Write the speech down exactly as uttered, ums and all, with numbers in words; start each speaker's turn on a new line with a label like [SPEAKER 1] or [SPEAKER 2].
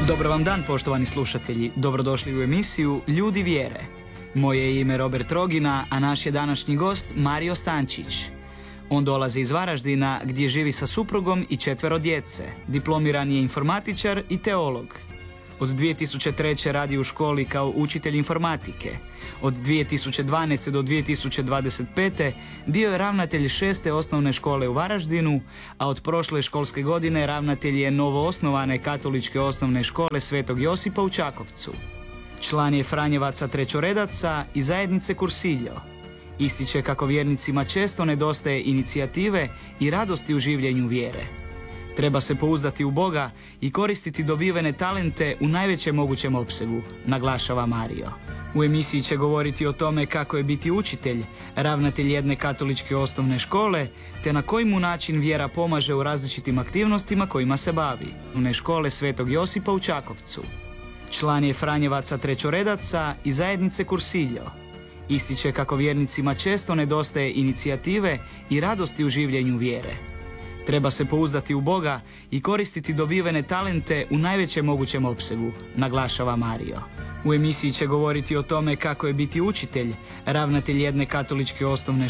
[SPEAKER 1] Dobar vam dan, poštovani slušatelji. Dobrodošli u emisiju Ljudi vjere. Moje je ime Robert Rogina, a naš je današnji gost Mario Stančić. On dolazi iz Varaždina, gdje živi sa suprugom i četvero djece. Diplomiran je informatičar i teolog. Od dvije tisuće treće radi u školi kao učitelj informatike. Od dvije tisuće dvanaeste. do dvije tisuće dvadeset pete. bio je ravnatelj šeste osnovne škole u Varaždinu, a od prošle školske godine ravnatelj je novoosnovane katoličke osnovne škole Svetog Josipa u Čakovcu. Član je Franjevaca trećoredaca i zajednice Kursiljo. Ističe kako vjernicima često nedostaje inicijative i radosti u življenju vjere. Treba se pouzdati u Boga i koristiti dobivene talente u najvećem mogućem opsegu, naglašava Mario. U emisiji će govoriti o tome kako je biti učitelj, ravnatelj jedne katoličke osnovne škole, te na koji mu način vjera pomaže u različitim aktivnostima kojima se bavi. Osnovne škole Svetog Josipa u Čakovcu. Član je Franjevaca trećoredaca i zajednice Kursiljo. Ističe kako vjernicima često nedostaje inicijative i radosti u življenju vjere. Treba se pouzdati u Boga i koristiti dobivene talente u najvećem mogućem opsegu, naglašava Mario. U emisiji će govoriti o tome kako je biti učitelj, ravnatelj jedne katoličke osnovne